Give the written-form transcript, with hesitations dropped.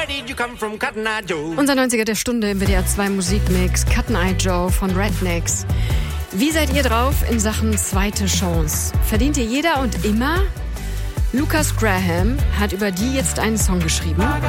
Unser 90er der Stunde im WDR 2 Musikmix, Cut n' Eye Joe von Rednecks. Wie seid ihr drauf in Sachen zweite Chance? Verdient ihr jeder und immer? Lucas Graham hat über die jetzt einen Song geschrieben.